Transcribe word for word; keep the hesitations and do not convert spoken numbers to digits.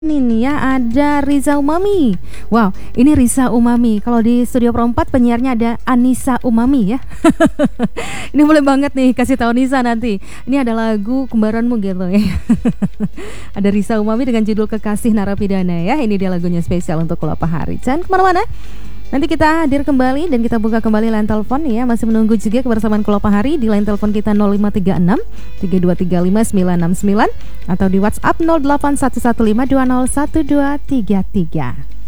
Ini nih ya, ada Riza Umami. Wow, ini Riza Umami. Kalau di Studio Pro empat penyiarnya ada Anissa Umami ya. Ini boleh banget nih kasih tahu Nisa nanti. Ini ada lagu kembaranmu gitu ya. Ada Riza Umami dengan judul Kekasih Narapidana ya. Ini dia lagunya spesial untuk Kelapa Hari. Jangan kemana-mana. Nanti kita hadir kembali dan kita buka kembali line telepon ya. Masih menunggu juga kebersamaan Kelapa Hari di line telepon kita nol lima tiga enam tiga dua tiga lima sembilan enam sembilan atau di WhatsApp nol delapan satu satu lima dua nol satu dua tiga tiga.